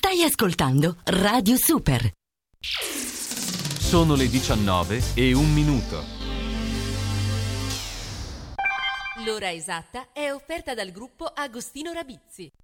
Stai ascoltando Radio Super. Sono le 19:01. L'ora esatta è offerta dal gruppo Agostino Rabizzi.